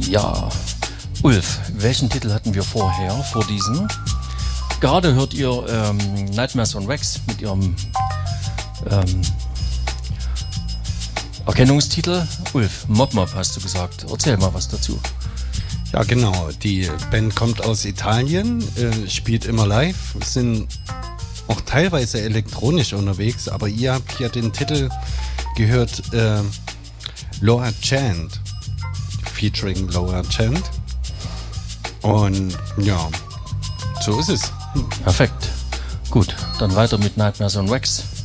Ja, Ulf, welchen Titel hatten wir vorher, vor diesem? Gerade hört ihr Nightmares on Wax mit ihrem Erkennungstitel. Ulf, Mob Mob hast du gesagt. Erzähl mal was dazu. Ja, genau. Die Band kommt aus Italien, spielt immer live, sind auch teilweise elektronisch unterwegs, aber ihr habt hier den Titel gehört, Lower Chant, featuring Lower Chant. Und ja, so ist es. Perfekt. Gut, dann weiter mit Nightmares on Wax.